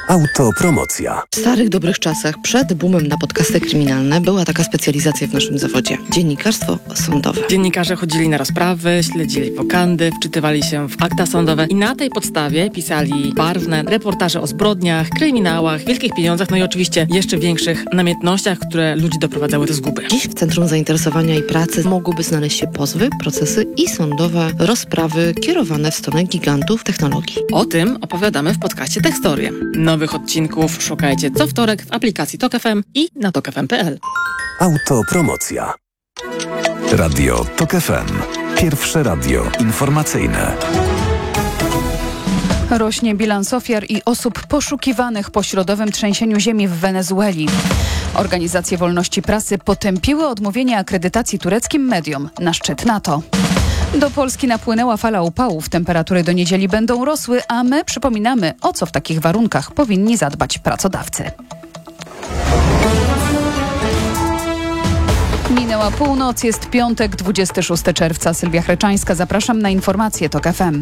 Autopromocja. W starych, dobrych czasach, przed boomem na podcasty kryminalne, była taka specjalizacja w naszym zawodzie. Dziennikarstwo sądowe. Dziennikarze chodzili na rozprawy, śledzili wokandy, wczytywali się w akta sądowe i na tej podstawie pisali barwne reportaże o zbrodniach, kryminałach, wielkich pieniądzach, no i oczywiście jeszcze większych namiętnościach, które ludzi doprowadzały do zguby. Dziś w centrum zainteresowania i pracy mogłyby znaleźć się pozwy, procesy i sądowe rozprawy kierowane w stronę gigantów technologii. O tym opowiadamy w podcaście Tekstorie. Nowych odcinków szukajcie co wtorek w aplikacji Tok FM i na tokfm.pl. Autopromocja. Radio Tok FM. Pierwsze radio informacyjne. Rośnie bilans ofiar i osób poszukiwanych po środowym trzęsieniu ziemi w Wenezueli. Organizacje wolności prasy potępiły odmówienie akredytacji tureckim mediom na szczyt NATO. Do Polski napłynęła fala upałów. Temperatury do niedzieli będą rosły, a my przypominamy, o co w takich warunkach powinni zadbać pracodawcy. Minęła północ, jest piątek, 26 czerwca. Sylwia Chreczańska, zapraszam na informacje TOK FM.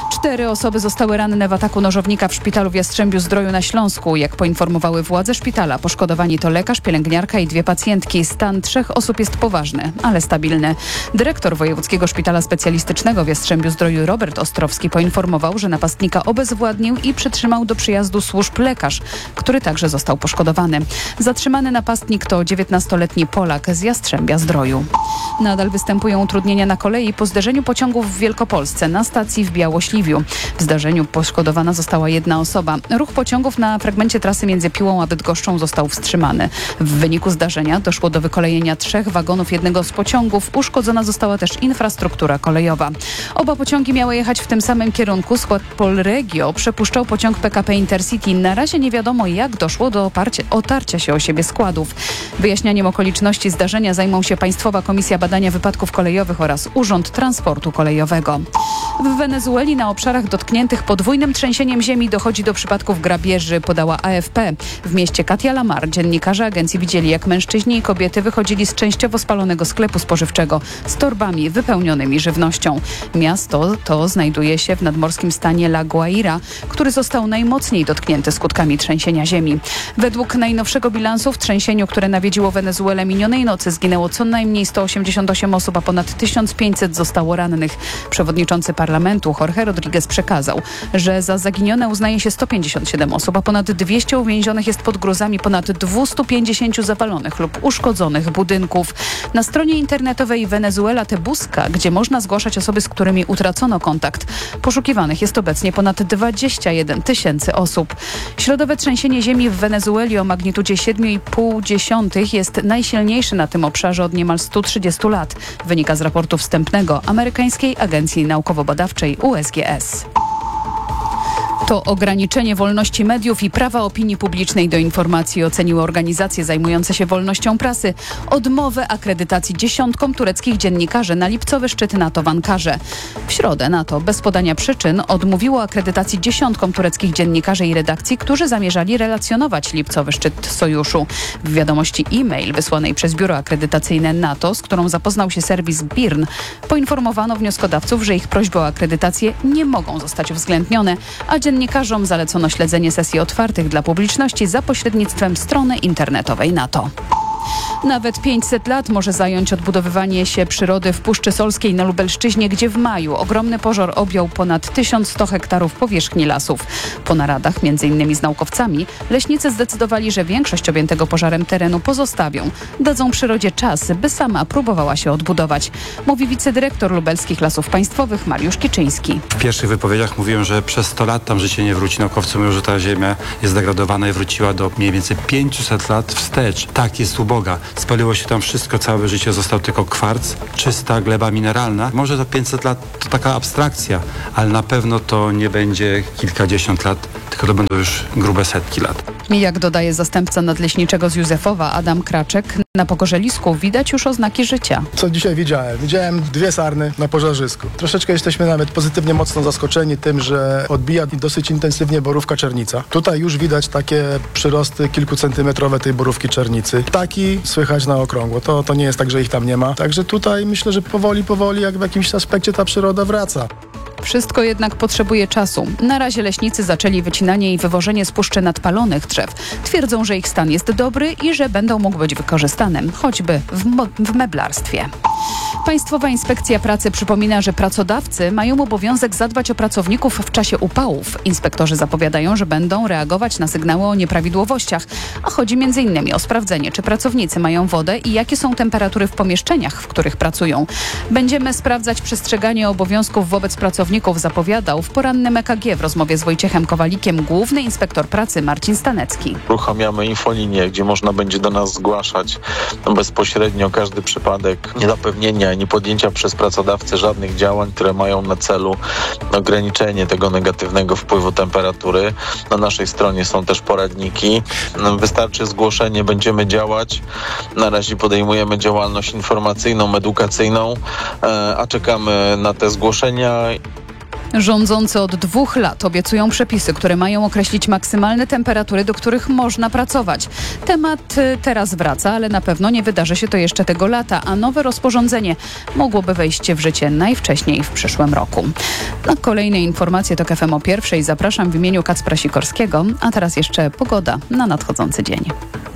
4 osoby zostały ranne w ataku nożownika w szpitalu w Jastrzębiu-Zdroju na Śląsku. Jak poinformowały władze szpitala, poszkodowani to lekarz, pielęgniarka i 2 pacjentki. Stan 3 osób jest poważny, ale stabilny. Dyrektor Wojewódzkiego Szpitala Specjalistycznego w Jastrzębiu-Zdroju Robert Ostrowski poinformował, że napastnika obezwładnił i przytrzymał do przyjazdu służb lekarz, który także został poszkodowany. Zatrzymany napastnik to 19-letni Polak z Jastrzębia-Zdroju. Nadal występują utrudnienia na kolei po zderzeniu pociągów w Wielkopolsce na stacji w Białośliwiu. W zdarzeniu poszkodowana została 1 osoba. Ruch pociągów na fragmencie trasy między Piłą a Bydgoszczą został wstrzymany. W wyniku zdarzenia doszło do wykolejenia 3 wagonów jednego z pociągów. Uszkodzona została też infrastruktura kolejowa. Oba pociągi miały jechać w tym samym kierunku. Skład Polregio przepuszczał pociąg PKP Intercity. Na razie nie wiadomo, jak doszło do otarcia się o siebie składów. Wyjaśnianiem okoliczności zdarzenia zajmą się Państwowa Komisja Badania Wypadków Kolejowych oraz Urząd Transportu Kolejowego. W Wenezueli na obszarach dotkniętych podwójnym trzęsieniem ziemi dochodzi do przypadków grabieży, podała AFP. W mieście Katia Lamar dziennikarze agencji widzieli, jak mężczyźni i kobiety wychodzili z częściowo spalonego sklepu spożywczego z torbami wypełnionymi żywnością. Miasto to znajduje się w nadmorskim stanie La Guaira, który został najmocniej dotknięty skutkami trzęsienia ziemi. Według najnowszego bilansu w trzęsieniu, które nawiedziło Wenezuelę minionej nocy, zginęło co najmniej 188 osób, a ponad 1500 zostało rannych. Przewodniczący parlamentu Jorge Rodriguez przekazał, że za zaginione uznaje się 157 osób, a ponad 200 uwięzionych jest pod gruzami ponad 250 zawalonych lub uszkodzonych budynków. Na stronie internetowej Venezuela Tebuska, gdzie można zgłaszać osoby, z którymi utracono kontakt, poszukiwanych jest obecnie ponad 21 000 osób. Środowe trzęsienie ziemi w Wenezueli o magnitudzie 7,5 jest najsilniejsze na tym obszarze od niemal 130 lat. Wynika z raportu wstępnego Amerykańskiej Agencji Naukowo-Badawczej USGS. To ograniczenie wolności mediów i prawa opinii publicznej do informacji oceniły organizacje zajmujące się wolnością prasy odmowę akredytacji dziesiątkom tureckich dziennikarzy na lipcowy szczyt NATO w Ankarze. W środę NATO bez podania przyczyn odmówiło akredytacji dziesiątkom tureckich dziennikarzy i redakcji, którzy zamierzali relacjonować lipcowy szczyt sojuszu. W wiadomości e-mail wysłanej przez biuro akredytacyjne NATO, z którą zapoznał się serwis BIRN, poinformowano wnioskodawców, że ich prośby o akredytację nie mogą zostać uwzględnione, a dziennikarzom zalecono śledzenie sesji otwartych dla publiczności za pośrednictwem strony internetowej NATO. Nawet 500 lat może zająć odbudowywanie się przyrody w Puszczy Solskiej na Lubelszczyźnie, gdzie w maju ogromny pożar objął ponad 1100 hektarów powierzchni lasów. Po naradach, m.in. z naukowcami, leśnicy zdecydowali, że większość objętego pożarem terenu pozostawią. Dadzą przyrodzie czas, by sama próbowała się odbudować, mówi wicedyrektor Lubelskich Lasów Państwowych Mariusz Kiczyński. W pierwszych wypowiedziach mówiłem, że przez 100 lat tam życie nie wróci. Naukowcy mówią, że ta ziemia jest zdegradowana i wróciła do mniej więcej 500 lat wstecz. Tak, jest uboga. Spaliło się tam wszystko, całe życie został tylko kwarc, czysta gleba mineralna. Może to 500 lat to taka abstrakcja, ale na pewno to nie będzie kilkadziesiąt lat, tylko to będą już grube setki lat. Jak dodaje zastępca nadleśniczego z Józefowa Adam Kraczek, na pogorzelisku widać już oznaki życia. Co dzisiaj widziałem? Widziałem 2 sarny na pożarzysku. Troszeczkę jesteśmy nawet pozytywnie mocno zaskoczeni tym, że odbija dosyć intensywnie borówka czernica. Tutaj już widać takie przyrosty kilkucentymetrowe tej borówki czernicy. Ptaki słychać na okrągło. To nie jest tak, że ich tam nie ma. Także tutaj myślę, że powoli jak w jakimś aspekcie ta przyroda wraca. Wszystko jednak potrzebuje czasu. Na razie leśnicy zaczęli wycinanie i wywożenie z puszczy nadpalonych drzew. Twierdzą, że ich stan jest dobry i że będą mógł być wykorzystane, choćby w meblarstwie. Państwowa Inspekcja Pracy przypomina, że pracodawcy mają obowiązek zadbać o pracowników w czasie upałów. Inspektorzy zapowiadają, że będą reagować na sygnały o nieprawidłowościach, a chodzi m.in. o sprawdzenie, czy pracownicy mają wodę i jakie są temperatury w pomieszczeniach, w których pracują. Będziemy sprawdzać przestrzeganie obowiązków wobec pracowników, zapowiadał w porannym EKG w rozmowie z Wojciechem Kowalikiem główny inspektor pracy Marcin Stanecki. Uruchamiamy infolinię, gdzie można będzie do nas zgłaszać bezpośrednio każdy przypadek niezapewnienia i niepodjęcia przez pracodawcę żadnych działań, które mają na celu ograniczenie tego negatywnego wpływu temperatury. Na naszej stronie są też poradniki. Wystarczy zgłoszenie, będziemy działać. Na razie podejmujemy działalność informacyjną, edukacyjną, a czekamy na te zgłoszenia. Rządzący od 2 lat obiecują przepisy, które mają określić maksymalne temperatury, do których można pracować. Temat teraz wraca, ale na pewno nie wydarzy się to jeszcze tego lata, a nowe rozporządzenie mogłoby wejść w życie najwcześniej w przyszłym roku. Na kolejne informacje TOK FM o 1:00 zapraszam w imieniu Kacpra Sikorskiego, a teraz jeszcze pogoda na nadchodzący dzień.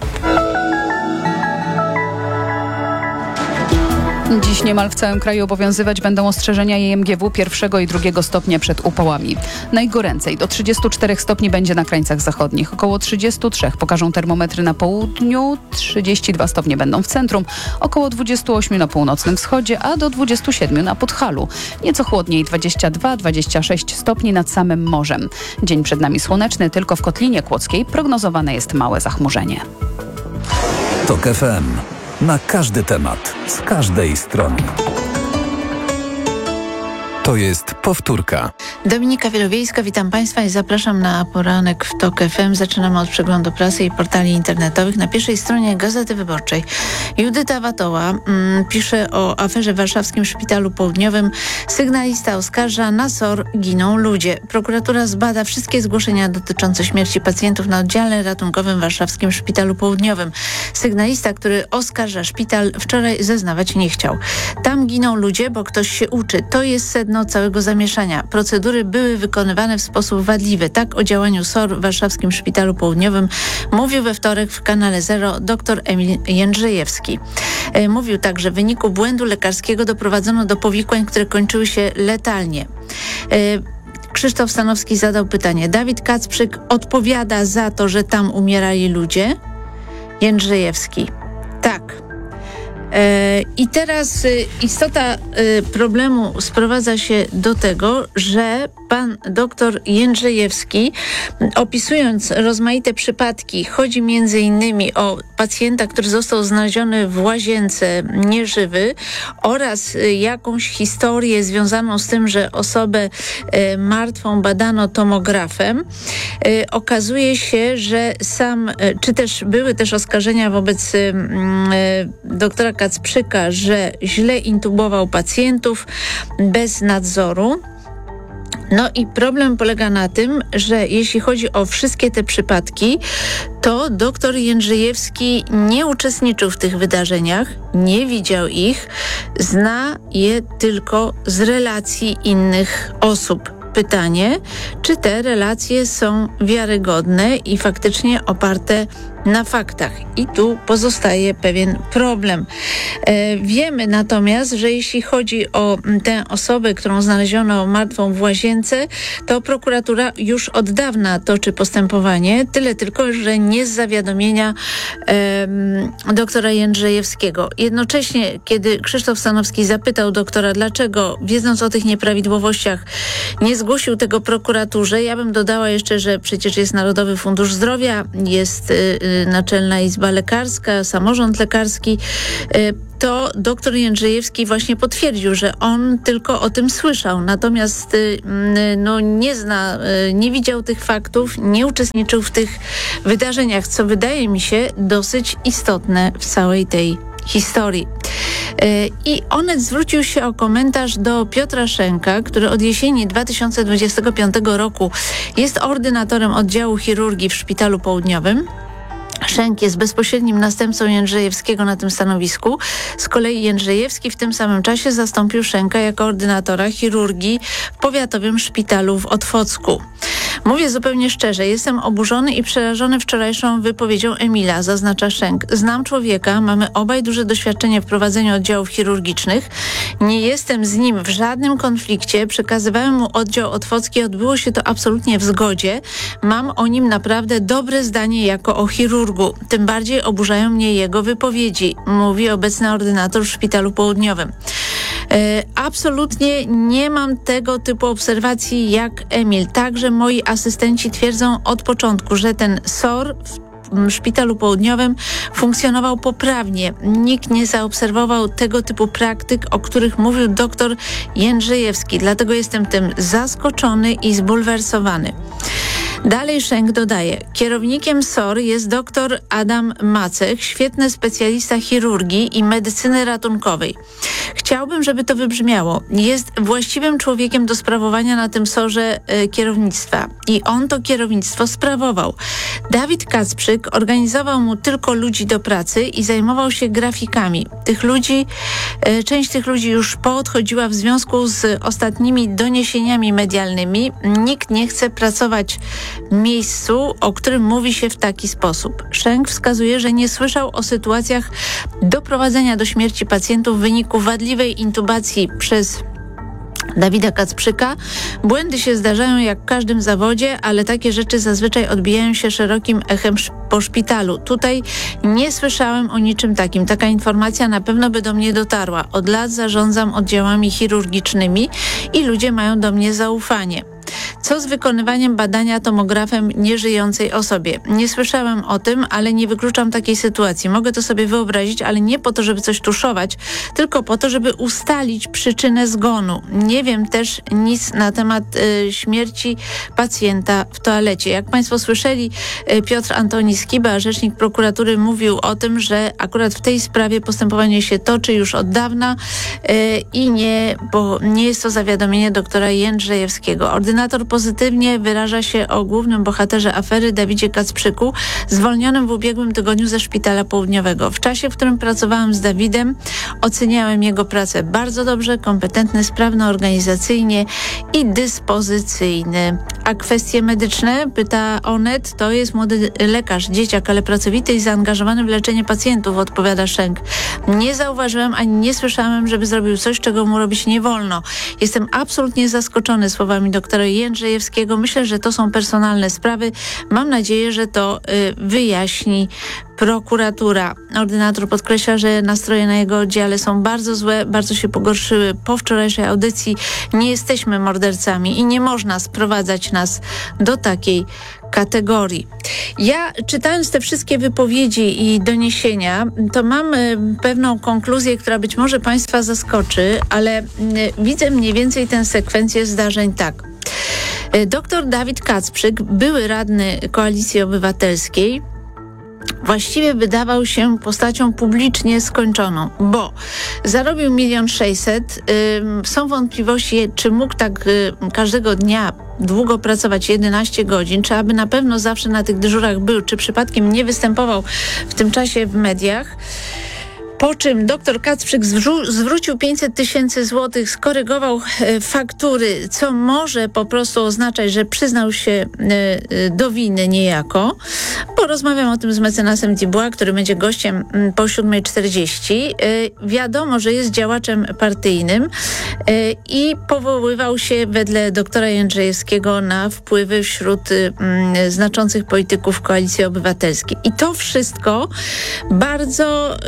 Dziś niemal w całym kraju obowiązywać będą ostrzeżenia IMGW 1. i 2. stopnia przed upałami. Najgoręcej do 34 stopni będzie na krańcach zachodnich. Około 33 pokażą termometry na południu, 32 stopnie będą w centrum, około 28 na północnym wschodzie, a do 27 na Podhalu. Nieco chłodniej 22-26 stopni nad samym morzem. Dzień przed nami słoneczny, tylko w Kotlinie Kłodzkiej prognozowane jest małe zachmurzenie. TOK FM. Na każdy temat, z każdej strony. To jest powtórka. Dominika Wielowiejska, witam Państwa i zapraszam na poranek w TOK FM. Zaczynamy od przeglądu prasy i portali internetowych. Na pierwszej stronie Gazety Wyborczej Judyta Watoła pisze o aferze w warszawskim Szpitalu Południowym. Sygnalista oskarża, na SOR giną ludzie. Prokuratura zbada wszystkie zgłoszenia dotyczące śmierci pacjentów na oddziale ratunkowym w warszawskim Szpitalu Południowym. Sygnalista, który oskarża szpital, wczoraj zeznawać nie chciał. Tam giną ludzie, bo ktoś się uczy. To jest sedno całego zamieszania. Procedury były wykonywane w sposób wadliwy. Tak o działaniu SOR w warszawskim Szpitalu Południowym mówił we wtorek w kanale Zero dr Emil Jędrzejewski. Mówił tak, że w wyniku błędu lekarskiego doprowadzono do powikłań, które kończyły się letalnie. Krzysztof Stanowski zadał pytanie. Dawid Kacprzyk odpowiada za to, że tam umierali ludzie? Jędrzejewski. Tak. I teraz istota problemu sprowadza się do tego, że pan doktor Jędrzejewski, opisując rozmaite przypadki, chodzi między innymi o pacjenta, który został znaleziony w łazience nieżywy oraz jakąś historię związaną z tym, że osobę martwą badano tomografem. Okazuje się, że były też oskarżenia wobec doktora Kacprzyka, że źle intubował pacjentów bez nadzoru. No i problem polega na tym, że jeśli chodzi o wszystkie te przypadki, to doktor Jędrzejewski nie uczestniczył w tych wydarzeniach, nie widział ich, zna je tylko z relacji innych osób. Pytanie, czy te relacje są wiarygodne i faktycznie oparte na faktach. I tu pozostaje pewien problem. Wiemy natomiast, że jeśli chodzi o tę osobę, którą znaleziono martwą w łazience, to prokuratura już od dawna toczy postępowanie. Tyle tylko, że nie z zawiadomienia doktora Jędrzejewskiego. Jednocześnie, kiedy Krzysztof Stanowski zapytał doktora, dlaczego, wiedząc o tych nieprawidłowościach, nie zgłosił tego prokuraturze, ja bym dodała jeszcze, że przecież jest Narodowy Fundusz Zdrowia, jest Naczelna Izba Lekarska, samorząd lekarski, to doktor Jędrzejewski właśnie potwierdził, że on tylko o tym słyszał, natomiast nie widział tych faktów, nie uczestniczył w tych wydarzeniach, co wydaje mi się dosyć istotne w całej tej historii. I Onet zwrócił się o komentarz do Piotra Szenka, który od jesieni 2025 roku jest ordynatorem oddziału chirurgii w Szpitalu Południowym. Szęk jest bezpośrednim następcą Jędrzejewskiego na tym stanowisku. Z kolei Jędrzejewski w tym samym czasie zastąpił Szęka jako ordynatora chirurgii w powiatowym szpitalu w Otwocku. Mówię zupełnie szczerze, jestem oburzony i przerażony wczorajszą wypowiedzią Emila, zaznacza Szęk. Znam człowieka, mamy obaj duże doświadczenie w prowadzeniu oddziałów chirurgicznych. Nie jestem z nim w żadnym konflikcie. Przekazywałem mu oddział otwocki, odbyło się to absolutnie w zgodzie. Mam o nim naprawdę dobre zdanie jako o chirurgu. Tym bardziej oburzają mnie jego wypowiedzi, mówi obecny ordynator w Szpitalu Południowym. Absolutnie nie mam tego typu obserwacji jak Emil. Także moi asystenci twierdzą od początku, że ten SOR w Szpitalu Południowym funkcjonował poprawnie. Nikt nie zaobserwował tego typu praktyk, o których mówił dr Jędrzejewski. Dlatego jestem tym zaskoczony i zbulwersowany. Dalej Szęk dodaje, kierownikiem SOR jest dr Adam Macech, świetny specjalista chirurgii i medycyny ratunkowej. Chciałbym, żeby to wybrzmiało. Jest właściwym człowiekiem do sprawowania na tym SOR-ze kierownictwa i on to kierownictwo sprawował. Dawid Kacprzyk organizował mu tylko ludzi do pracy i zajmował się grafikami. Część tych ludzi już poodchodziła w związku z ostatnimi doniesieniami medialnymi. Nikt nie chce pracować w miejscu, o którym mówi się w taki sposób. Szęk wskazuje, że nie słyszał o sytuacjach doprowadzenia do śmierci pacjentów w wyniku wadliwej intubacji przez Dawida Kacprzyka. Błędy się zdarzają jak w każdym zawodzie, ale takie rzeczy zazwyczaj odbijają się szerokim echem po szpitalu. Tutaj nie słyszałem o niczym takim. Taka informacja na pewno by do mnie dotarła. Od lat zarządzam oddziałami chirurgicznymi i ludzie mają do mnie zaufanie. Co z wykonywaniem badania tomografem nieżyjącej osobie? Nie słyszałem o tym, ale nie wykluczam takiej sytuacji. Mogę to sobie wyobrazić, ale nie po to, żeby coś tuszować, tylko po to, żeby ustalić przyczynę zgonu. Nie wiem też nic na temat śmierci pacjenta w toalecie. Jak Państwo słyszeli, Piotr Antoni Skiba, rzecznik prokuratury, mówił o tym, że akurat w tej sprawie postępowanie się toczy już od dawna i nie jest to zawiadomienie doktora Jędrzejewskiego. Ordynator pozytywnie wyraża się o głównym bohaterze afery Dawidzie Kacprzyku, zwolnionym w ubiegłym tygodniu ze Szpitala Południowego. W czasie, w którym pracowałem z Dawidem, oceniałem jego pracę bardzo dobrze, kompetentny, sprawny organizacyjnie i dyspozycyjny. A kwestie medyczne, pyta Onet, to jest młody lekarz, dzieciak, ale pracowity i zaangażowany w leczenie pacjentów, odpowiada Szęk. Nie zauważyłem ani nie słyszałem, żeby zrobił coś, czego mu robić nie wolno. Jestem absolutnie zaskoczony słowami doktora Jędrzejewskiego. Myślę, że to są personalne sprawy. Mam nadzieję, że to wyjaśni prokuratura. Ordynator podkreśla, że nastroje na jego oddziale są bardzo złe, bardzo się pogorszyły po wczorajszej audycji. Nie jesteśmy mordercami i nie można sprowadzać nas do takiej kategorii. Ja, czytając te wszystkie wypowiedzi i doniesienia, to mam pewną konkluzję, która być może Państwa zaskoczy, ale widzę mniej więcej tę sekwencję zdarzeń tak. Dr Dawid Kacprzyk, były radny Koalicji Obywatelskiej, właściwie wydawał się postacią publicznie skończoną, bo zarobił 1 600 000. Są wątpliwości, czy mógł tak każdego dnia długo pracować 11 godzin, czy aby na pewno zawsze na tych dyżurach był, czy przypadkiem nie występował w tym czasie w mediach. Po czym dr Kacprzyk zwrócił 500 000 złotych, skorygował faktury, co może po prostu oznaczać, że przyznał się do winy niejako. Porozmawiam o tym z mecenasem Dubois, który będzie gościem po 7:40. Wiadomo, że jest działaczem partyjnym i powoływał się wedle doktora Jędrzejewskiego na wpływy wśród znaczących polityków Koalicji Obywatelskiej. I to wszystko bardzo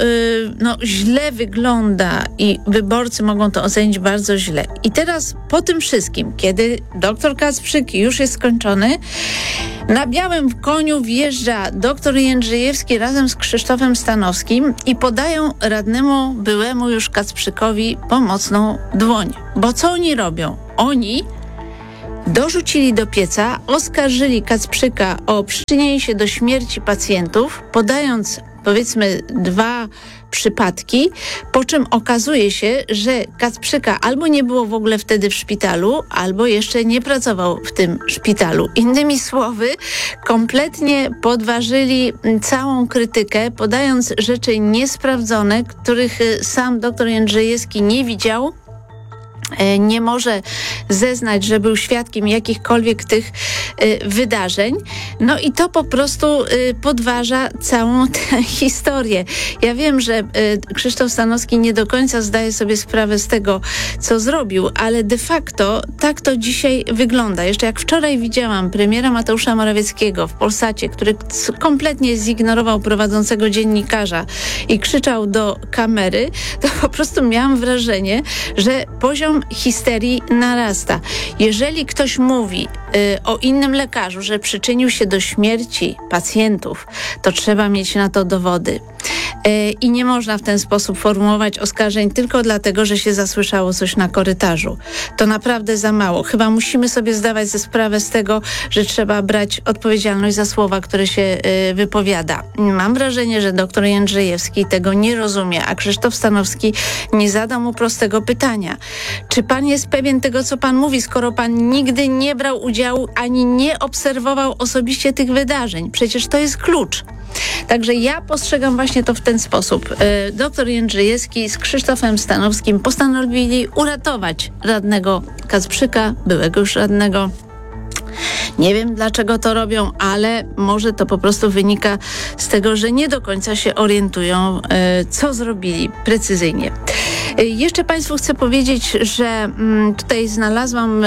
źle wygląda i wyborcy mogą to ocenić bardzo źle. I teraz po tym wszystkim, kiedy dr Kacprzyk już jest skończony, na białym koniu wjeżdża dr Jędrzejewski razem z Krzysztofem Stanowskim i podają radnemu byłemu już Kacprzykowi pomocną dłoń. Bo co oni robią? Oni dorzucili do pieca, oskarżyli Kacprzyka o przyczynienie się do śmierci pacjentów, podając powiedzmy 2 przypadki, po czym okazuje się, że Kacprzyka albo nie było w ogóle wtedy w szpitalu, albo jeszcze nie pracował w tym szpitalu. Innymi słowy, kompletnie podważyli całą krytykę, podając rzeczy niesprawdzone, których sam dr Jędrzejewski nie widział, nie może zeznać, że był świadkiem jakichkolwiek tych wydarzeń. No i to po prostu podważa całą tę historię. Ja wiem, że Krzysztof Stanowski nie do końca zdaje sobie sprawę z tego, co zrobił, ale de facto tak to dzisiaj wygląda. Jeszcze jak wczoraj widziałam premiera Mateusza Morawieckiego w Polsacie, który kompletnie zignorował prowadzącego dziennikarza i krzyczał do kamery, to po prostu miałam wrażenie, że poziom histerii narasta. Jeżeli ktoś mówi o innym lekarzu, że przyczynił się do śmierci pacjentów, to trzeba mieć na to dowody. I nie można w ten sposób formułować oskarżeń tylko dlatego, że się zasłyszało coś na korytarzu. To naprawdę za mało. Chyba musimy sobie zdawać sprawę z tego, że trzeba brać odpowiedzialność za słowa, które się wypowiada. Mam wrażenie, że dr Jędrzejewski tego nie rozumie, a Krzysztof Stanowski nie zadał mu prostego pytania. Czy pan jest pewien tego, co pan mówi, skoro pan nigdy nie brał udziału ani nie obserwował osobiście tych wydarzeń? Przecież to jest klucz. Także ja postrzegam właśnie to w ten sposób. Dr Jędrzejewski z Krzysztofem Stanowskim postanowili uratować radnego Kacprzyka, byłego już radnego. Nie wiem, dlaczego to robią, ale może to po prostu wynika z tego, że nie do końca się orientują, co zrobili precyzyjnie. Jeszcze Państwu chcę powiedzieć, że tutaj znalazłam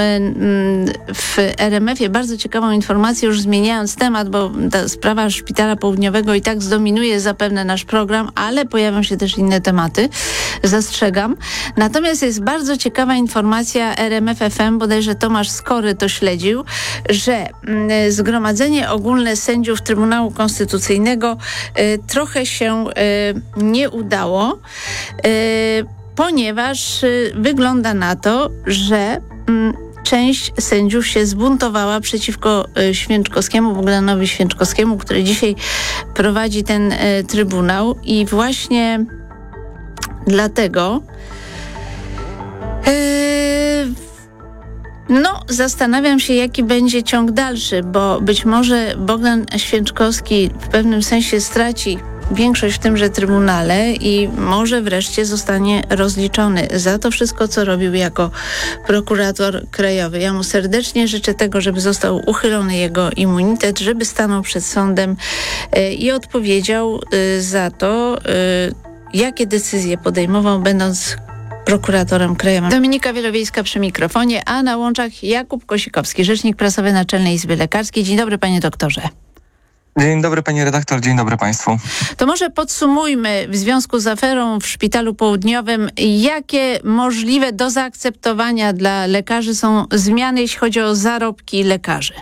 w RMF-ie bardzo ciekawą informację, już zmieniając temat, bo ta sprawa Szpitala Południowego i tak zdominuje zapewne nasz program, ale pojawią się też inne tematy, zastrzegam. Natomiast jest bardzo ciekawa informacja RMF FM, bodajże Tomasz Skory to śledził, że Zgromadzenie Ogólne Sędziów Trybunału Konstytucyjnego trochę się nie udało, ponieważ wygląda na to, że część sędziów się zbuntowała przeciwko Święczkowskiemu, Bogdanowi Święczkowskiemu, który dzisiaj prowadzi ten trybunał i właśnie dlatego zastanawiam się, jaki będzie ciąg dalszy, bo być może Bogdan Święczkowski w pewnym sensie straci większość w tymże trybunale i może wreszcie zostanie rozliczony za to wszystko, co robił jako prokurator krajowy. Ja mu serdecznie życzę tego, żeby został uchylony jego immunitet, żeby stanął przed sądem i odpowiedział za to, jakie decyzje podejmował, będąc prokuratorem krajowym. Dominika Wielowiejska przy mikrofonie, a na łączach Jakub Kosikowski, rzecznik prasowy Naczelnej Izby Lekarskiej. Dzień dobry, panie doktorze. Dzień dobry pani redaktor, dzień dobry państwu. To może podsumujmy w związku z aferą w Szpitalu Południowym, jakie możliwe do zaakceptowania dla lekarzy są zmiany, jeśli chodzi o zarobki lekarzy?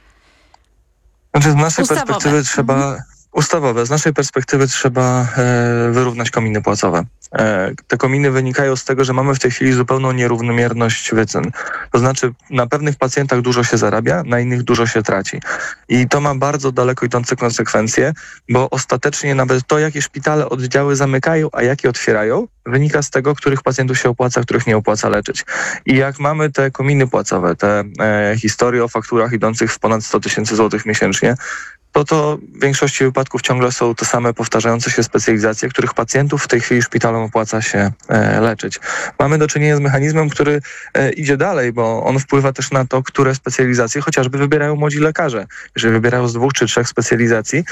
Znaczy z naszej perspektywy ustawowe. Z naszej perspektywy trzeba wyrównać kominy płacowe. Te kominy wynikają z tego, że mamy w tej chwili zupełną nierównomierność wycen. To znaczy na pewnych pacjentach dużo się zarabia, na innych dużo się traci. I to ma bardzo daleko idące konsekwencje, bo ostatecznie nawet to, jakie szpitale oddziały zamykają, a jakie otwierają, wynika z tego, których pacjentów się opłaca, których nie opłaca leczyć. I jak mamy te kominy płacowe, te historie o fakturach idących w ponad 100 000 złotych miesięcznie, to w większości wypadków ciągle są te same powtarzające się specjalizacje, których pacjentów w tej chwili szpitalom opłaca się leczyć. Mamy do czynienia z mechanizmem, który idzie dalej, bo on wpływa też na to, które specjalizacje chociażby wybierają młodzi lekarze. Jeżeli wybierają z 2 czy 3 specjalizacji,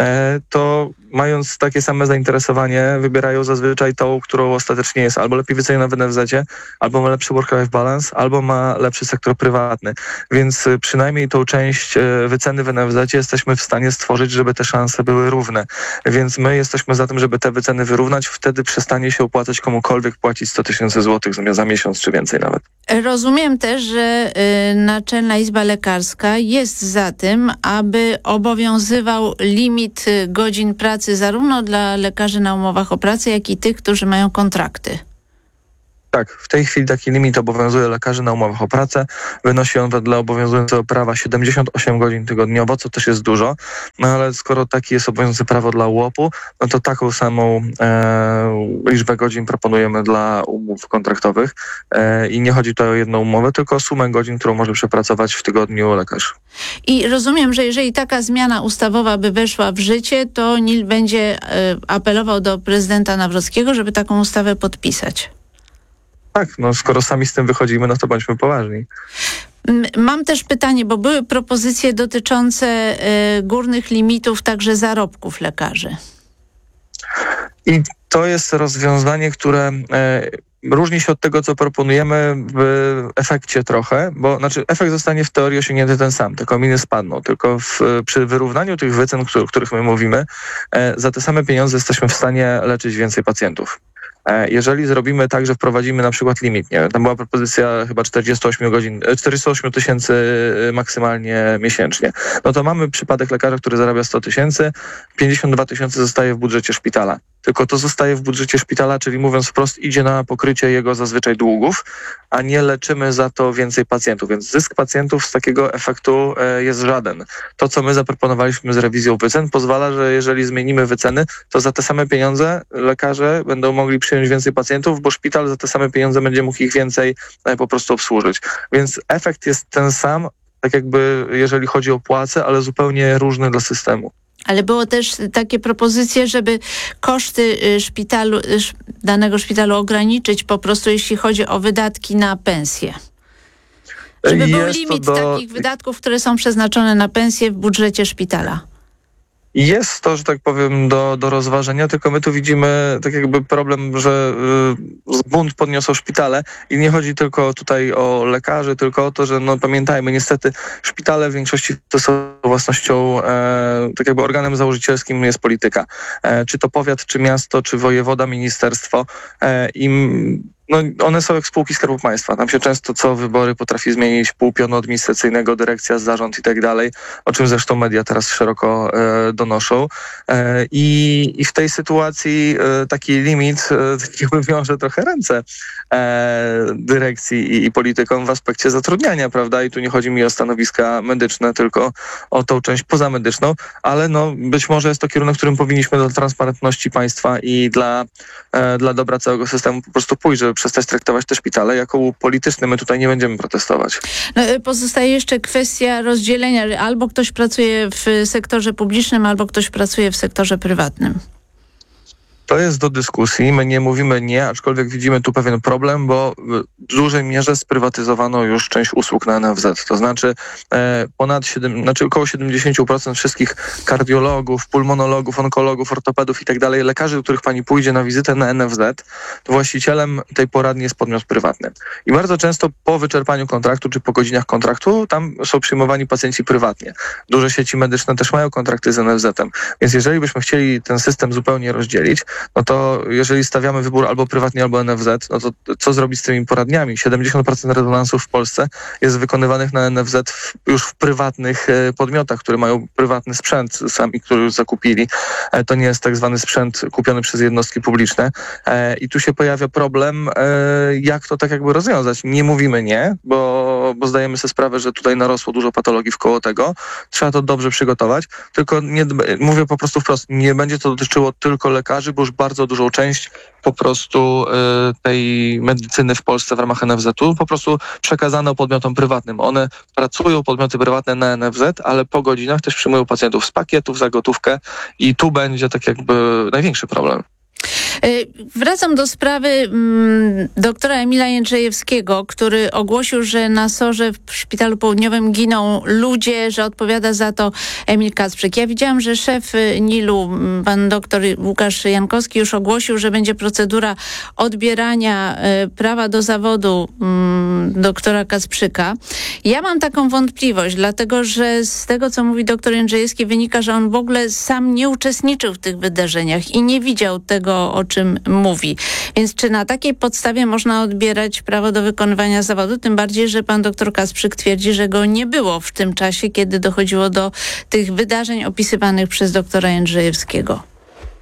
to mając takie same zainteresowanie, wybierają zazwyczaj tą, którą ostatecznie jest albo lepiej wyceniona w NFZ-cie, albo ma lepszy work-life balance, albo ma lepszy sektor prywatny. Więc przynajmniej tą część wyceny w NFZ-cie jesteśmy w stanie stworzyć, żeby te szanse były równe. Więc my jesteśmy za tym, żeby te wyceny wyrównać. Wtedy przestanie się opłacać komukolwiek płacić 100 000 złotych za miesiąc, czy więcej nawet. Rozumiem też, że Naczelna Izba Lekarska jest za tym, aby obowiązywał limit godzin pracy zarówno dla lekarzy na umowach o pracę, jak i tych, którzy mają kontrakty. Tak, w tej chwili taki limit obowiązuje lekarzy na umowach o pracę. Wynosi on wedle obowiązującego prawa 78 godzin tygodniowo, co też jest dużo. No ale skoro taki jest obowiązujący prawo dla UOP-u, no to taką samą liczbę godzin proponujemy dla umów kontraktowych. I nie chodzi tutaj o jedną umowę, tylko o sumę godzin, którą może przepracować w tygodniu lekarz. I rozumiem, że jeżeli taka zmiana ustawowa by weszła w życie, to NIL będzie apelował do prezydenta Nawrockiego, żeby taką ustawę podpisać. Tak, no skoro sami z tym wychodzimy, no to bądźmy poważni. Mam też pytanie, bo były propozycje dotyczące górnych limitów, także zarobków lekarzy. I to jest rozwiązanie, które różni się od tego, co proponujemy w efekcie trochę, bo efekt zostanie w teorii osiągnięty ten sam, te kominy spadną, tylko przy wyrównaniu tych wycen, o których my mówimy, za te same pieniądze jesteśmy w stanie leczyć więcej pacjentów. Jeżeli zrobimy tak, że wprowadzimy na przykład limit, nie wiem, tam była propozycja chyba 48 tysięcy maksymalnie miesięcznie, no to mamy przypadek lekarza, który zarabia 100 tysięcy, 52 tysiące zostaje w budżecie szpitala. Tylko to zostaje w budżecie szpitala, czyli mówiąc wprost, idzie na pokrycie jego zazwyczaj długów, a nie leczymy za to więcej pacjentów. Więc zysk pacjentów z takiego efektu jest żaden. To, co my zaproponowaliśmy z rewizją wycen, pozwala, że jeżeli zmienimy wyceny, to za te same pieniądze lekarze będą mogli przyjąć więcej pacjentów, bo szpital za te same pieniądze będzie mógł ich więcej po prostu obsłużyć. Więc efekt jest ten sam, tak jakby jeżeli chodzi o płace, ale zupełnie różny dla systemu. Ale było też takie propozycje, żeby koszty danego szpitalu ograniczyć po prostu, jeśli chodzi o wydatki na pensje. Żeby był limit takich wydatków, które są przeznaczone na pensje w budżecie szpitala. Jest to, że tak powiem, do rozważenia, tylko my tu widzimy tak jakby problem, że bunt podniosą szpitale i nie chodzi tylko tutaj o lekarzy, tylko o to, że no pamiętajmy, niestety szpitale w większości to są własnością, tak jakby organem założycielskim jest polityka. Czy to powiat, czy miasto, czy wojewoda, ministerstwo. No, one są jak spółki Skarbu Państwa. Tam się często co wybory potrafi zmienić pół pionu administracyjnego, dyrekcja, zarząd i tak dalej, o czym zresztą media teraz szeroko donoszą. I w tej sytuacji taki limit jakby wiąże trochę ręce dyrekcji i politykom w aspekcie zatrudniania, prawda? I tu nie chodzi mi o stanowiska medyczne, tylko o tą część pozamedyczną, ale no być może jest to kierunek, którym powinniśmy dla transparentności państwa i dla dobra całego systemu po prostu pójść, żeby przestać traktować te szpitale jako polityczne. My tutaj nie będziemy protestować. No, pozostaje jeszcze kwestia rozdzielenia. Albo ktoś pracuje w sektorze publicznym, albo ktoś pracuje w sektorze prywatnym. To jest do dyskusji. My nie mówimy nie, aczkolwiek widzimy tu pewien problem, bo w dużej mierze sprywatyzowano już część usług na NFZ. To znaczy około 70% wszystkich kardiologów, pulmonologów, onkologów, ortopedów i tak dalej, lekarzy, do których pani pójdzie na wizytę na NFZ, właścicielem tej poradni jest podmiot prywatny. I bardzo często po wyczerpaniu kontraktu czy po godzinach kontraktu tam są przyjmowani pacjenci prywatnie. Duże sieci medyczne też mają kontrakty z NFZ-em. Więc jeżeli byśmy chcieli ten system zupełnie rozdzielić, no to jeżeli stawiamy wybór albo prywatnie, albo NFZ, no to co zrobić z tymi poradniami? 70% rezonansów w Polsce jest wykonywanych na NFZ już w prywatnych podmiotach, które mają prywatny sprzęt sami, który już zakupili. To nie jest tak zwany sprzęt kupiony przez jednostki publiczne. I tu się pojawia problem, jak to tak jakby rozwiązać. Nie mówimy nie, bo zdajemy sobie sprawę, że tutaj narosło dużo patologii wkoło tego. Trzeba to dobrze przygotować, tylko mówię po prostu wprost, nie będzie to dotyczyło tylko lekarzy, bo już bardzo dużą część po prostu tej medycyny w Polsce w ramach NFZ-u po prostu przekazano podmiotom prywatnym. One pracują, podmioty prywatne na NFZ, ale po godzinach też przyjmują pacjentów z pakietów za gotówkę i tu będzie tak jakby największy problem. Wracam do sprawy doktora Emila Jędrzejewskiego, który ogłosił, że na SOR-ze w Szpitalu Południowym giną ludzie, że odpowiada za to Emil Kasprzyk. Ja widziałam, że szef NIL-u, pan doktor Łukasz Jankowski, już ogłosił, że będzie procedura odbierania prawa do zawodu doktora Kasprzyka. Ja mam taką wątpliwość, dlatego że z tego, co mówi doktor Jędrzejewski, wynika, że on w ogóle sam nie uczestniczył w tych wydarzeniach i nie widział tego, o czym mówi. Więc czy na takiej podstawie można odbierać prawo do wykonywania zawodu? Tym bardziej, że pan doktor Kasprzyk twierdzi, że go nie było w tym czasie, kiedy dochodziło do tych wydarzeń opisywanych przez doktora Jędrzejewskiego.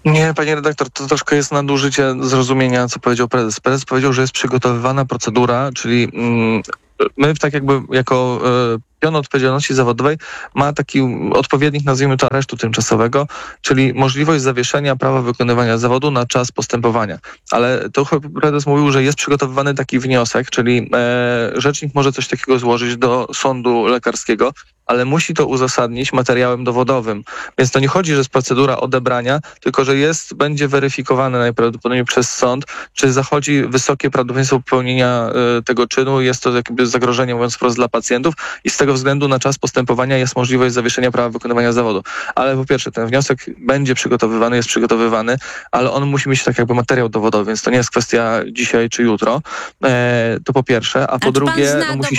Nie, panie redaktor, to troszkę jest nadużycie zrozumienia, co powiedział prezes. Prezes powiedział, że jest przygotowywana procedura, czyli my tak jakby jako pion odpowiedzialności zawodowej ma taki odpowiednik, nazwijmy to, aresztu tymczasowego, czyli możliwość zawieszenia prawa wykonywania zawodu na czas postępowania. Ale to prezes mówił, że jest przygotowywany taki wniosek, czyli rzecznik może coś takiego złożyć do sądu lekarskiego, ale musi to uzasadnić materiałem dowodowym. Więc to nie chodzi, że jest procedura odebrania, tylko że będzie weryfikowane najprawdopodobniej przez sąd, czy zachodzi wysokie prawdopodobieństwo popełnienia tego czynu. Jest to jakby zagrożenie, mówiąc wprost, dla pacjentów i z tego względu na czas postępowania jest możliwość zawieszenia prawa wykonywania zawodu. Ale po pierwsze, ten wniosek będzie przygotowywany, jest przygotowywany, ale on musi mieć tak jakby materiał dowodowy, więc to nie jest kwestia dzisiaj czy jutro. To po pierwsze, a po drugie musi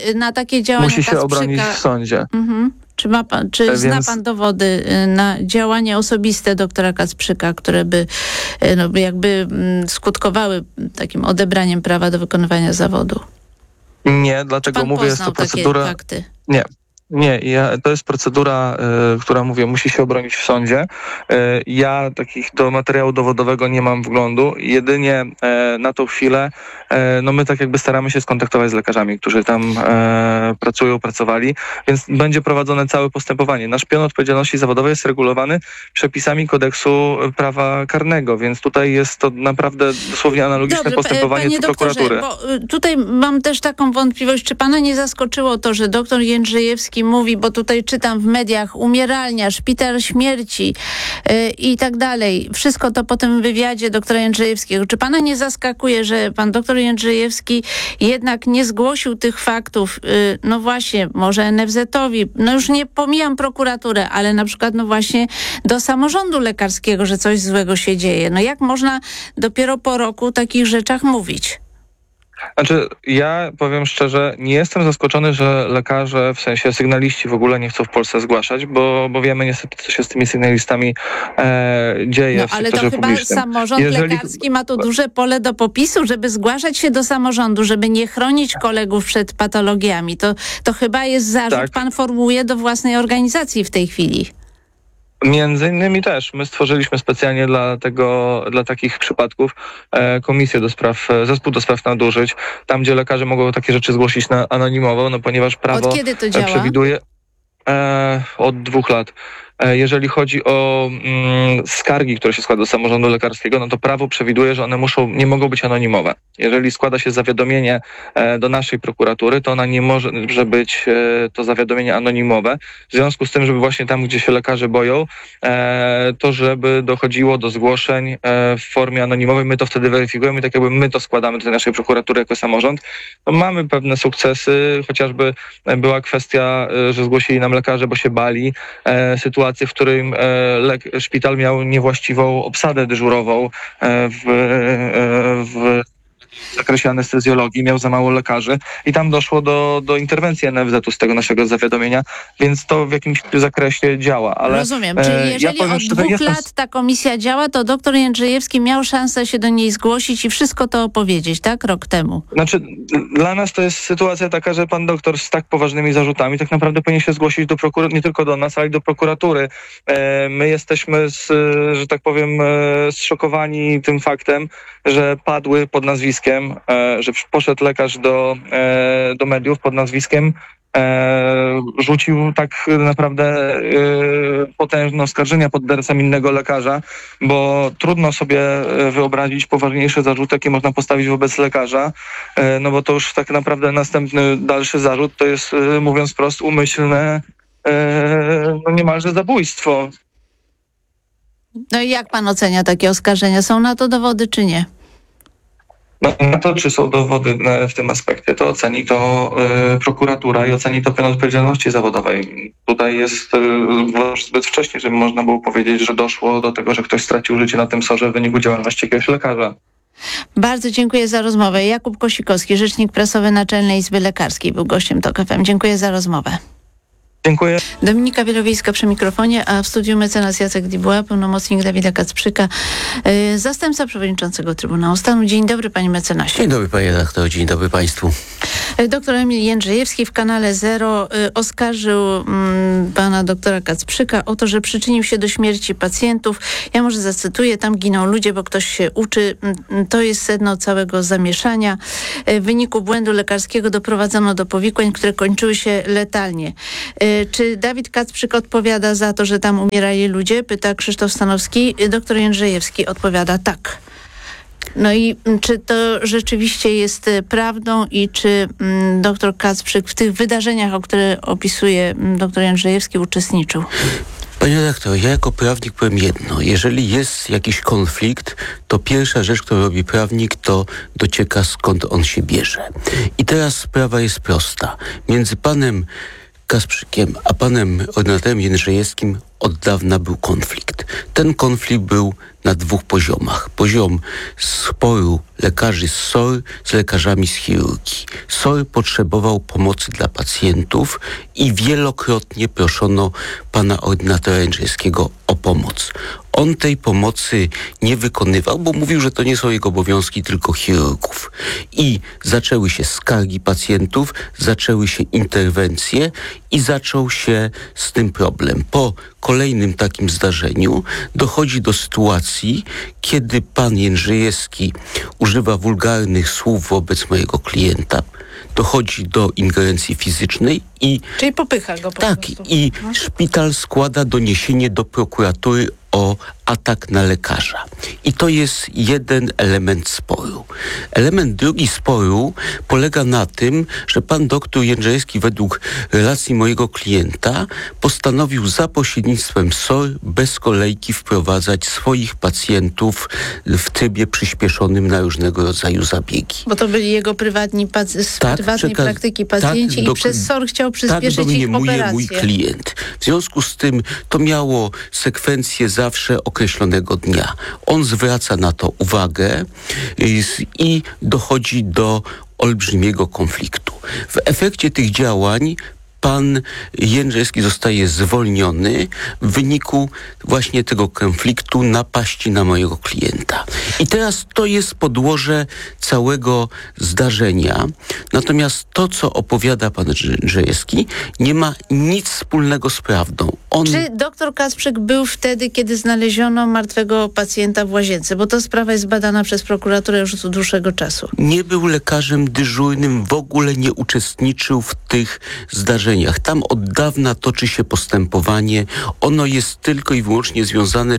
się obronić w sądzie. Mhm. Czy zna pan dowody na działanie osobiste doktora Kacprzyka, które by skutkowały takim odebraniem prawa do wykonywania zawodu? Nie, dlatego mówię, jest to procedura... Fakty? Nie, to jest procedura, która, mówię, musi się obronić w sądzie. Ja do materiału dowodowego nie mam wglądu. Jedynie na tą chwilę my tak jakby staramy się skontaktować z lekarzami, którzy tam pracowali, więc będzie prowadzone całe postępowanie. Nasz pion odpowiedzialności zawodowej jest regulowany przepisami kodeksu prawa karnego, więc tutaj jest to naprawdę dosłownie analogiczne postępowanie do prokuratury. Bo tutaj mam też taką wątpliwość, czy pana nie zaskoczyło to, że doktor Jędrzejewski mówi, bo tutaj czytam w mediach, umieralnia, szpital śmierci i tak dalej. Wszystko to po tym wywiadzie doktora Jędrzejewskiego. Czy pana nie zaskakuje, że pan doktor Jędrzejewski jednak nie zgłosił tych faktów, no właśnie, może NFZ-owi, no już nie pomijam prokuraturę, ale na przykład no właśnie do samorządu lekarskiego, że coś złego się dzieje. No jak można dopiero po roku o takich rzeczach mówić? Znaczy, ja powiem szczerze, nie jestem zaskoczony, że lekarze, w sensie sygnaliści w ogóle nie chcą w Polsce zgłaszać, bo wiemy niestety, co się z tymi sygnalistami dzieje w sektorze publicznym. Ale to chyba samorząd lekarski ma tu duże pole do popisu, żeby zgłaszać się do samorządu, żeby nie chronić kolegów przed patologiami. To chyba jest zarzut, tak. Pan formułuje do własnej organizacji w tej chwili. Między innymi też. My stworzyliśmy specjalnie dla takich przypadków zespół do spraw nadużyć, tam gdzie lekarze mogą takie rzeczy zgłosić anonimowo, no ponieważ prawo Od kiedy to działa? Przewiduje od 2 lat. Jeżeli chodzi o skargi, które się składa do samorządu lekarskiego, no to prawo przewiduje, że one nie mogą być anonimowe. Jeżeli składa się zawiadomienie do naszej prokuratury, to ona nie może być to zawiadomienie anonimowe. W związku z tym, żeby właśnie tam, gdzie się lekarze boją, to żeby dochodziło do zgłoszeń w formie anonimowej, my to wtedy weryfikujemy, tak jakby my to składamy do naszej prokuratury jako samorząd. No mamy pewne sukcesy, chociażby była kwestia, że zgłosili nam lekarze, bo się bali sytuacji, w którym szpital miał niewłaściwą obsadę dyżurową w zakresie anestezjologii, miał za mało lekarzy i tam doszło do interwencji NFZ-u z tego naszego zawiadomienia, więc to w jakimś zakresie działa. Ale rozumiem, czyli jeżeli od 2 lat ta komisja działa, to doktor Jędrzejewski miał szansę się do niej zgłosić i wszystko to opowiedzieć, tak? Rok temu. Znaczy, dla nas to jest sytuacja taka, że pan doktor z tak poważnymi zarzutami tak naprawdę powinien się zgłosić do prokuratury, nie tylko do nas, ale i do prokuratury. My jesteśmy, że tak powiem, zszokowani tym faktem, że padły pod nazwiskiem, że poszedł lekarz do mediów pod nazwiskiem, rzucił tak naprawdę potężne oskarżenia pod adresem innego lekarza, bo trudno sobie wyobrazić poważniejsze zarzuty, jakie można postawić wobec lekarza, no bo to już tak naprawdę następny dalszy zarzut to jest, mówiąc wprost, umyślne, no niemalże zabójstwo. No i jak pan ocenia takie oskarżenia? Są na to dowody, czy nie? Na to, czy są dowody w tym aspekcie, to oceni to prokuratura i oceni to pion odpowiedzialności zawodowej. Tutaj jest zbyt wcześnie, żeby można było powiedzieć, że doszło do tego, że ktoś stracił życie na tym sorze w wyniku działalności jakiegoś lekarza. Bardzo dziękuję za rozmowę. Jakub Kosikowski, rzecznik prasowy Naczelnej Izby Lekarskiej, był gościem TOK FM. Dziękuję za rozmowę. Dziękuję. Dominika Wielowiejska przy mikrofonie, a w studiu mecenas Jacek Dibuła, pełnomocnik Dawida Kacprzyka, zastępca przewodniczącego Trybunału Stanu. Dzień dobry, panie mecenasie. Dzień dobry, panie redaktorze, dzień dobry państwu. Doktor Emil Jędrzejewski w kanale Zero oskarżył pana doktora Kacprzyka o to, że przyczynił się do śmierci pacjentów. Ja może zacytuję: tam giną ludzie, bo ktoś się uczy. To jest sedno całego zamieszania. W wyniku błędu lekarskiego doprowadzono do powikłań, które kończyły się letalnie. Czy Dawid Kacprzyk odpowiada za to, że tam umierali ludzie? Pyta Krzysztof Stanowski. Doktor Jędrzejewski odpowiada tak. No i czy to rzeczywiście jest prawdą i czy doktor Kacprzyk w tych wydarzeniach, o które opisuje doktor Jędrzejewski, uczestniczył? Panie redaktor, ja jako prawnik powiem jedno. Jeżeli jest jakiś konflikt, to pierwsza rzecz, którą robi prawnik, to docieka, skąd on się bierze. I teraz sprawa jest prosta. Między panem Kacprzykiem a panem ordynatorem Jędrzejewskim od dawna był konflikt. Ten konflikt był na dwóch poziomach. Poziom sporu lekarzy z SOR z lekarzami z chirurgii. SOR potrzebował pomocy dla pacjentów i wielokrotnie proszono pana ordynatora Jędrzejewskiego o pomoc. On tej pomocy nie wykonywał, bo mówił, że to nie są jego obowiązki, tylko chirurgów. I zaczęły się skargi pacjentów, zaczęły się interwencje i zaczął się z tym problem. Po kolejnym takim zdarzeniu dochodzi do sytuacji, kiedy pan Jędrzejewski używa wulgarnych słów wobec mojego klienta. Dochodzi do ingerencji fizycznej i... Czyli popycha go po prostu. I szpital składa doniesienie do prokuratury o atak na lekarza. I to jest jeden element sporu. Element drugi sporu polega na tym, że pan doktor Jędrzejewski według relacji mojego klienta postanowił za pośrednictwem SOR bez kolejki wprowadzać swoich pacjentów w trybie przyspieszonym na różnego rodzaju zabiegi. Bo to byli jego prywatnej praktyki pacjenci i przez SOR chciał przyspieszyć ich operację. Mój klient. W związku z tym to miało sekwencję zawsze określonego dnia. On zwraca na to uwagę i dochodzi do olbrzymiego konfliktu. W efekcie tych działań pan Jędrzejewski zostaje zwolniony w wyniku właśnie tego konfliktu, napaści na mojego klienta. I teraz to jest podłoże całego zdarzenia. Natomiast to, co opowiada pan Jędrzejewski, nie ma nic wspólnego z prawdą. Czy doktor Kacprzyk był wtedy, kiedy znaleziono martwego pacjenta w łazience? Bo to sprawa jest badana przez prokuraturę już od dłuższego czasu. Nie był lekarzem dyżurnym, w ogóle nie uczestniczył w tych zdarzeniach. Tam od dawna toczy się postępowanie. Ono jest tylko i wyłącznie związane,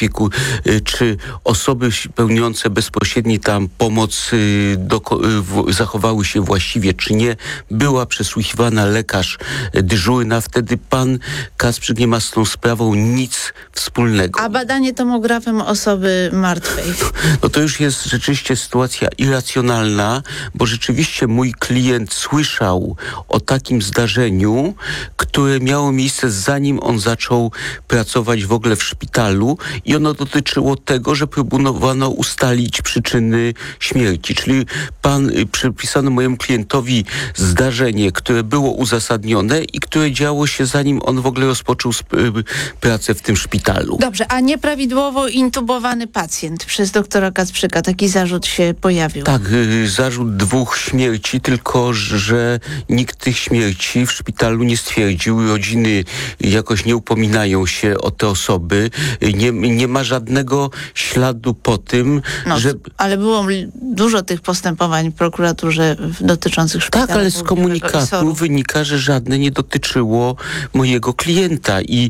czy osoby pełniące bezpośredni tam pomoc zachowały się właściwie, czy nie. Była przesłuchiwana lekarz dyżurna. Wtedy pan Kacprzyk nie ma z tą sprawą nic wspólnego. A badanie tomografem osoby martwej? No to już jest rzeczywiście sytuacja irracjonalna, bo rzeczywiście mój klient słyszał o takim zdarzeniu, które miało miejsce zanim on zaczął pracować w ogóle w szpitalu i ono dotyczyło tego, że próbowano ustalić przyczyny śmierci. Czyli przypisano mojemu klientowi zdarzenie, które było uzasadnione i które działo się zanim on w ogóle rozpoczął pracę w tym szpitalu. Dobrze, a nieprawidłowo intubowany pacjent przez doktora Kacprzyka, taki zarzut się pojawił? Tak, zarzut 2 śmierci, tylko że nikt tych śmierci w szpitalu nie stwierdził. Rodziny jakoś nie upominają się o te osoby. Nie ma żadnego śladu po tym, że... Ale było dużo tych postępowań w prokuraturze dotyczących szpitala. Tak, ale z komunikatu wynika, że żadne nie dotyczyło mojego klienta i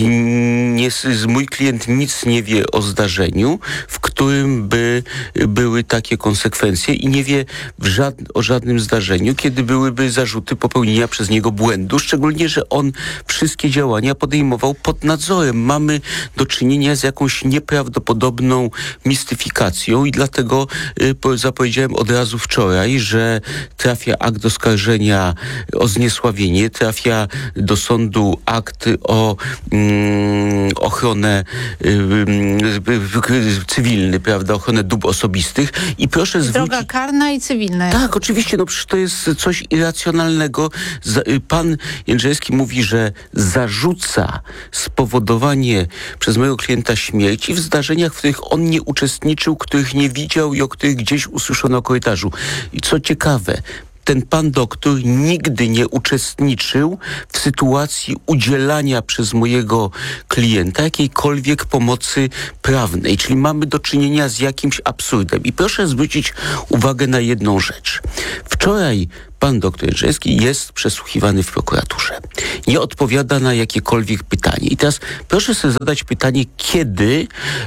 mój klient nic nie wie o zdarzeniu, w którym by były takie konsekwencje i nie wie o żadnym zdarzeniu, kiedy byłyby zarzuty popełnienia przez niego błędu, szczególnie, że on wszystkie działania podejmował pod nadzorem. Mamy do czynienia z jakąś nieprawdopodobną mistyfikacją i dlatego zapowiedziałem od razu wczoraj, że trafia akt oskarżenia o zniesławienie, trafia do sądu akt o ochronę cywilną, prawda, ochronę dóbr osobistych i proszę zwrócić... Droga karna i cywilna. Tak, oczywiście, no przecież to jest coś irracjonalnego. Pan Jędrzejewski mówi, że zarzuca spowodowanie przez mojego klienta śmierci w zdarzeniach, w których on nie uczestniczył, których nie widział i o których gdzieś usłyszono na korytarzu. I co ciekawe, ten pan doktor nigdy nie uczestniczył w sytuacji udzielania przez mojego klienta jakiejkolwiek pomocy prawnej. Czyli mamy do czynienia z jakimś absurdem. I proszę zwrócić uwagę na jedną rzecz. Wczoraj pan doktor Jędrzejewski jest przesłuchiwany w prokuraturze. Nie odpowiada na jakiekolwiek pytanie. I teraz proszę sobie zadać pytanie, kiedy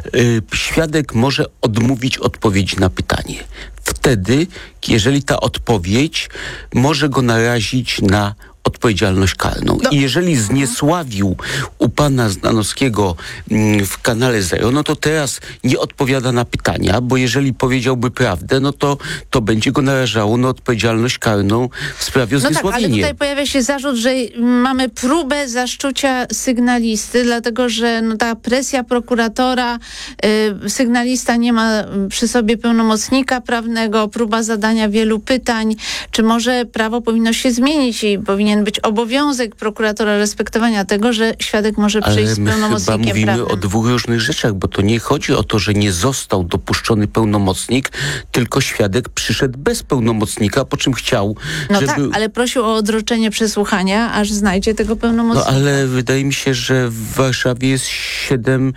świadek może odmówić odpowiedzi na pytanie. Wtedy, jeżeli ta odpowiedź może go narazić na odpowiedzialność karną. I jeżeli zniesławił u pana Znanowskiego w kanale Zero, no to teraz nie odpowiada na pytania, bo jeżeli powiedziałby prawdę, no to będzie go narażało na odpowiedzialność karną w sprawie o zniesławienie. Tak, ale tutaj pojawia się zarzut, że mamy próbę zaszczucia sygnalisty, dlatego że ta presja prokuratora, sygnalista nie ma przy sobie pełnomocnika prawnego, próba zadania wielu pytań. Czy może prawo powinno się zmienić i powinien być obowiązek prokuratora respektowania tego, że świadek może przyjść z pełnomocnikiem prawnym. Ale my chyba mówimy o dwóch różnych rzeczach, bo to nie chodzi o to, że nie został dopuszczony pełnomocnik, tylko świadek przyszedł bez pełnomocnika, po czym chciał, żeby... tak, ale prosił o odroczenie przesłuchania, aż znajdzie tego pełnomocnika. No ale wydaje mi się, że w Warszawie jest 7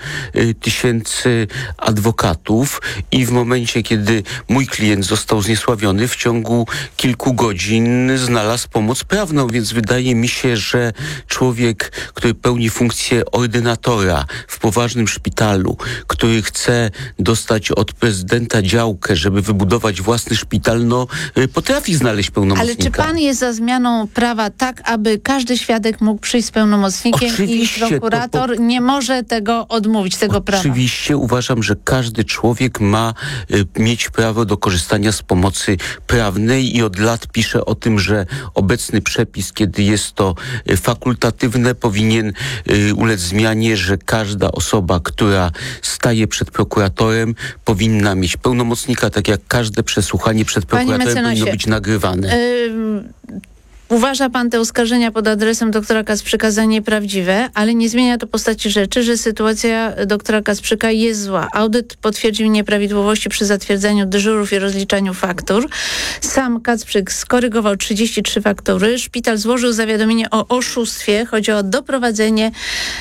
tysięcy adwokatów i w momencie, kiedy mój klient został zniesławiony, w ciągu kilku godzin znalazł pomoc prawną, więc wydaje mi się, że człowiek, który pełni funkcję ordynatora w poważnym szpitalu, który chce dostać od prezydenta działkę, żeby wybudować własny szpital, potrafi znaleźć pełnomocnika. Ale czy pan jest za zmianą prawa tak, aby każdy świadek mógł przyjść z pełnomocnikiem? Oczywiście, i prokurator nie może tego odmówić, tego prawa? Oczywiście uważam, że każdy człowiek ma mieć prawo do korzystania z pomocy prawnej i od lat piszę o tym, że obecny przepis, kiedy jest to fakultatywne, powinien ulec zmianie, że każda osoba, która staje przed prokuratorem, powinna mieć pełnomocnika, tak jak każde przesłuchanie przed prokuratorem powinno być nagrywane. Uważa pan te oskarżenia pod adresem doktora Kasprzyka za nieprawdziwe, ale nie zmienia to postaci rzeczy, że sytuacja doktora Kasprzyka jest zła. Audyt potwierdził nieprawidłowości przy zatwierdzaniu dyżurów i rozliczaniu faktur. Sam Kasprzyk skorygował 33 faktury. Szpital złożył zawiadomienie o oszustwie. Chodzi o doprowadzenie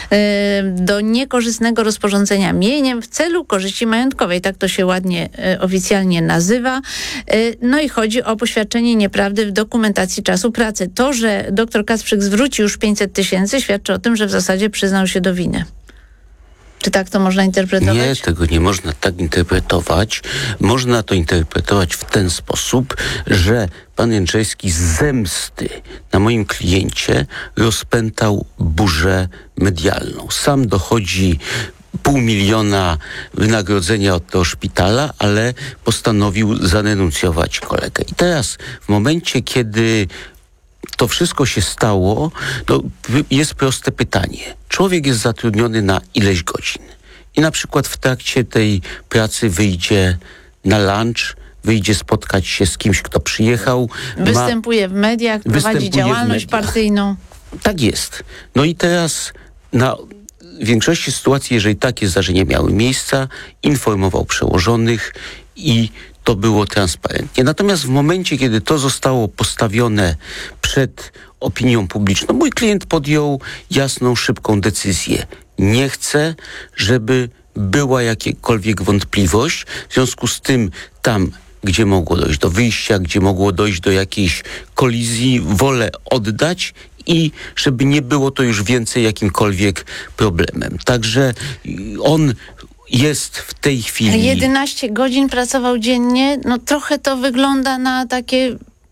do niekorzystnego rozporządzenia mieniem w celu korzyści majątkowej. Tak to się ładnie oficjalnie nazywa. No i chodzi o poświadczenie nieprawdy w dokumentacji czasu pracy. To, że dr Kasprzyk zwrócił już 500 tysięcy, świadczy o tym, że w zasadzie przyznał się do winy. Czy tak to można interpretować? Nie, tego nie można tak interpretować. Można to interpretować w ten sposób, że pan Jędrzejewski z zemsty na moim kliencie rozpętał burzę medialną. Sam dochodzi 500 000 wynagrodzenia od tego szpitala, ale postanowił zadenuncjować kolegę. I teraz w momencie, kiedy to wszystko się stało, jest proste pytanie. Człowiek jest zatrudniony na ileś godzin i na przykład w trakcie tej pracy wyjdzie na lunch, wyjdzie spotkać się z kimś, kto przyjechał. Występuje w mediach, prowadzi działalność partyjną. Tak jest. No i teraz w większości sytuacji, jeżeli takie zdarzenia miały miejsce, informował przełożonych i to było transparentnie. Natomiast w momencie, kiedy to zostało postawione przed opinią publiczną, mój klient podjął jasną, szybką decyzję. Nie chcę, żeby była jakakolwiek wątpliwość. W związku z tym tam, gdzie mogło dojść do wyjścia, gdzie mogło dojść do jakiejś kolizji, wolę oddać i żeby nie było to już więcej jakimkolwiek problemem. Także on jest w tej chwili... 11 godzin pracował dziennie, trochę to wygląda na takie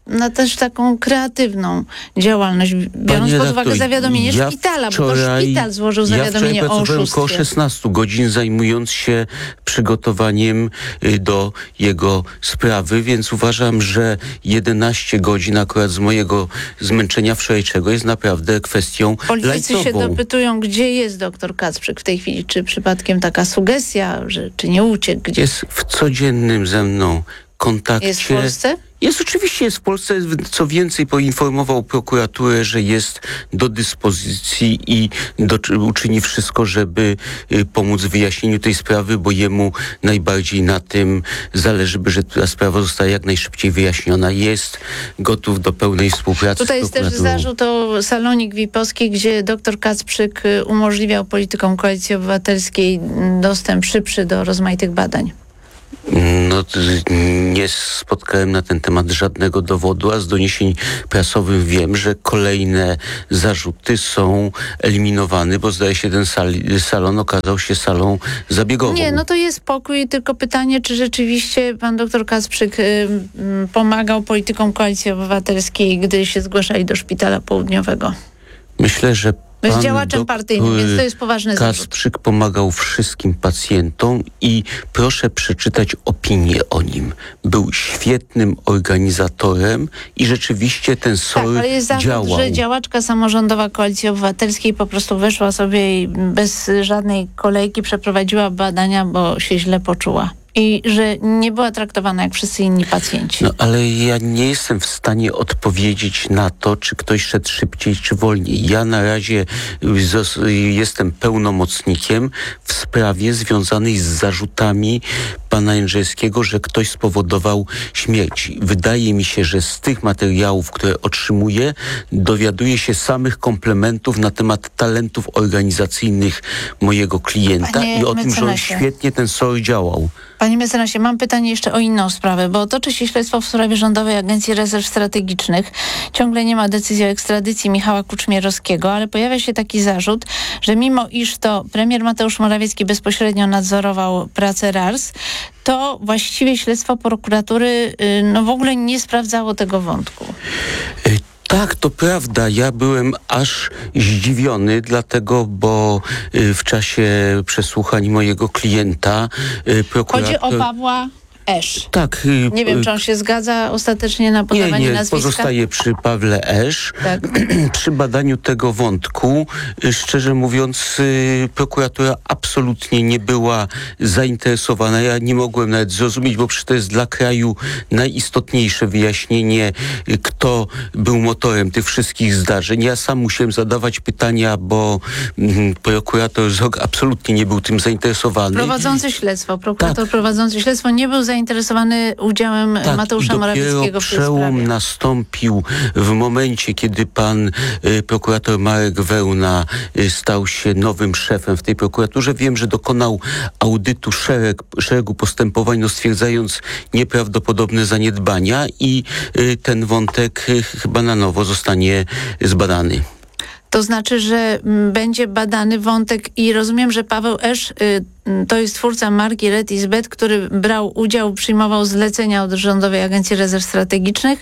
na też taką kreatywną działalność, biorąc pod uwagę zawiadomienie szpitala, bo to szpital złożył zawiadomienie o oszustwie. Około 16 godzin zajmując się przygotowaniem do jego sprawy, więc uważam, że 11 godzin akurat z mojego zmęczenia wczorajszego jest naprawdę kwestią Politycy lajcową. się dopytują, gdzie jest doktor Kacprzyk w tej chwili, czy przypadkiem taka sugestia, czy nie uciekł gdzieś? Jest w codziennym ze mną kontakcie. Jest w Polsce? Oczywiście jest w Polsce. Co więcej, poinformował prokuraturę, że jest do dyspozycji i uczyni wszystko, żeby pomóc w wyjaśnieniu tej sprawy, bo jemu najbardziej na tym zależy, że ta sprawa została jak najszybciej wyjaśniona. Jest gotów do pełnej współpracy. Tutaj jest też zarzut o salonik VIP-owski, gdzie dr Kacprzyk umożliwiał politykom Koalicji Obywatelskiej dostęp szybszy do rozmaitych badań. Nie spotkałem na ten temat żadnego dowodu, a z doniesień prasowych wiem, że kolejne zarzuty są eliminowane, bo zdaje się ten salon okazał się salą zabiegową. Nie, to jest spokój, tylko pytanie, czy rzeczywiście pan dr Kacprzyk pomagał politykom Koalicji Obywatelskiej, gdy się zgłaszali do Szpitala Południowego. Myślę, że jest działaczem partyjnym, więc to jest poważny zarzut. Kacprzyk pomagał wszystkim pacjentom i proszę przeczytać opinię o nim. Był świetnym organizatorem i rzeczywiście ten SOR ale jest zarzut, działał. że działaczka samorządowa Koalicji Obywatelskiej po prostu weszła sobie i bez żadnej kolejki przeprowadziła badania, bo się źle poczuła. I że nie była traktowana jak wszyscy inni pacjenci. Ale ja nie jestem w stanie odpowiedzieć na to, czy ktoś szedł szybciej, czy wolniej. Ja na razie jestem pełnomocnikiem w sprawie związanej z zarzutami pana Jędrzejewskiego, że ktoś spowodował śmierć. Wydaje mi się, że z tych materiałów, które otrzymuję, dowiaduję się samych komplementów na temat talentów organizacyjnych mojego klienta i o tym, że on świetnie ten SOR działał. Panie mecenasie, mam pytanie jeszcze o inną sprawę, bo toczy się śledztwo w sprawie Rządowej Agencji Rezerw Strategicznych. Ciągle nie ma decyzji o ekstradycji Michała Kuczmierowskiego, ale pojawia się taki zarzut, że mimo iż to premier Mateusz Morawiecki bezpośrednio nadzorował pracę RARS, to właściwie śledztwo prokuratury w ogóle nie sprawdzało tego wątku. Tak, to prawda. Ja byłem aż zdziwiony, dlatego, bo w czasie przesłuchań mojego klienta prokurator... Chodzi o Pawła Esz. Tak. Nie wiem, czy on się zgadza ostatecznie na podawanie nazwiska? Pozostaje przy Pawle Esz. Tak. Przy badaniu tego wątku, szczerze mówiąc, prokuratura absolutnie nie była zainteresowana. Ja nie mogłem nawet zrozumieć, bo przecież to jest dla kraju najistotniejsze wyjaśnienie, kto był motorem tych wszystkich zdarzeń. Ja sam musiałem zadawać pytania, bo prokurator Zog absolutnie nie był tym zainteresowany. Prowadzący śledztwo, prokurator prowadzący śledztwo nie był zainteresowany udziałem Mateusza Morawieckiego w tej sprawie. Przełom nastąpił w momencie, kiedy pan prokurator Marek Wełna stał się nowym szefem w tej prokuraturze. Wiem, że dokonał audytu szeregu postępowań, stwierdzając nieprawdopodobne zaniedbania i ten wątek chyba na nowo zostanie zbadany. To znaczy, że będzie badany wątek i rozumiem, że Paweł Esz to jest twórca marki Red is Bet, który brał udział, przyjmował zlecenia od Rządowej Agencji Rezerw Strategicznych,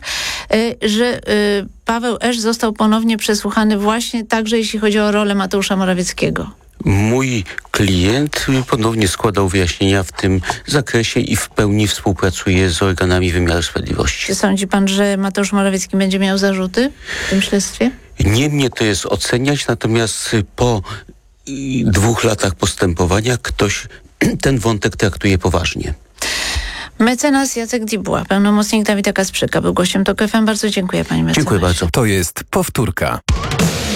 że Paweł Esz został ponownie przesłuchany właśnie także jeśli chodzi o rolę Mateusza Morawieckiego. Mój klient ponownie składał wyjaśnienia w tym zakresie i w pełni współpracuje z organami wymiaru sprawiedliwości. Czy sądzi pan, że Mateusz Morawiecki będzie miał zarzuty w tym śledztwie? Nie mnie to jest oceniać, natomiast po 2 latach postępowania ktoś ten wątek traktuje poważnie. Mecenas Jacek Dibuła, pełnomocnik Dawida Kacprzyka, był gościem TOK FM. Bardzo dziękuję, panie mecenasie. Dziękuję bardzo. To jest powtórka.